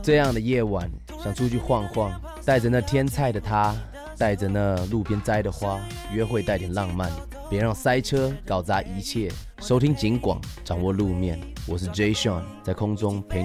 这样的夜晚，想出去晃晃，带着那天菜的他，带着那路边摘的花，约会带点浪漫，别让塞车搞砸一切。收听警广，掌握路面，我是 Jay Sean，在空中陪你